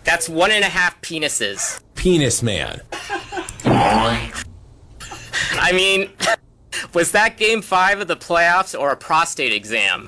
That's 1.5 penises. Penis man. I mean, was that Game 5 of the playoffs or a prostate exam?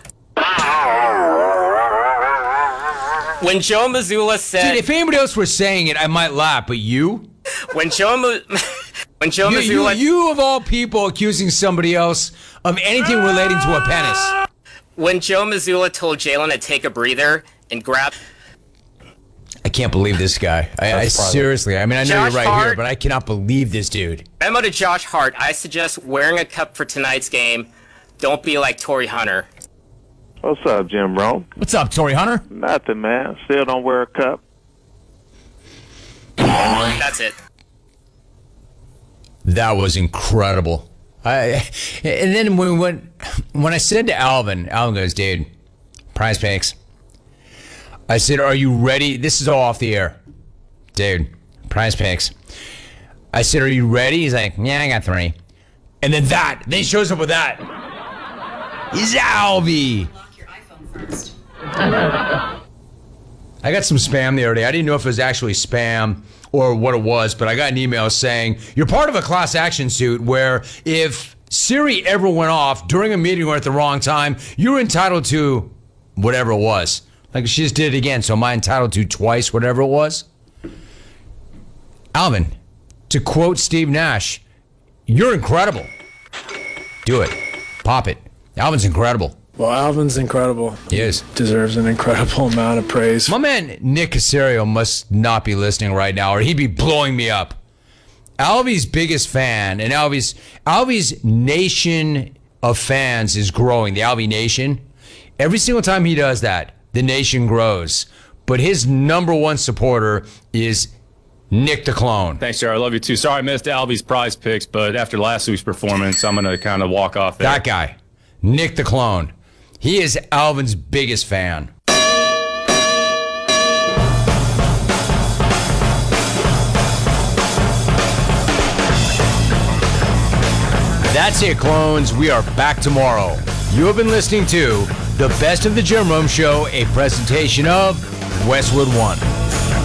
When Joe Mazzulla said... Dude, if anybody else were saying it, I might laugh, but you? When Joe Mazzulla... You of all people accusing somebody else of anything relating to a penis. When Joe Mazzulla told Jalen to take a breather and grab... I can't believe this guy. I seriously, I mean, I know Josh you're right Hart, here, but I cannot believe this dude. Memo to Josh Hart, I suggest wearing a cup for tonight's game. Don't be like Torrey Hunter. What's up, Jim Rome? What's up, Torrey Hunter? Nothing, man. Still don't wear a cup. That's it. That was incredible. And then when I said to Alvin goes, dude, Prize Picks. I said, are you ready? This is all off the air. Dude, Prize Picks. I said, are you ready? He's like, yeah, I got 3. And then he shows up with that. He's Alvy. Lock your iPhone first. I got some spam the other day. I didn't know if it was actually spam or what it was, but I got an email saying, you're part of a class action suit where if Siri ever went off during a meeting or at the wrong time, you're entitled to whatever it was. Like, she just did it again, so am I entitled to twice whatever it was? Alvin, to quote Steve Nash, you're incredible. Do it. Pop it. Alvin's incredible. Well, Alvin's incredible. He is. Deserves an incredible amount of praise. My man Nick Casario must not be listening right now, or he'd be blowing me up. Alvy's biggest fan, and Alvy's nation of fans is growing, the Alvy Nation. Every single time he does that, the nation grows. But his number one supporter is Nick the Clone. Thanks, Jared. I love you too. Sorry I missed Alvy's Prize Picks, but after last week's performance, I'm going to kind of walk off there. That guy, Nick the Clone. He is Alvin's biggest fan. That's it, clones. We are back tomorrow. You have been listening to The Best of the Jim Rome Show, a presentation of Westwood One.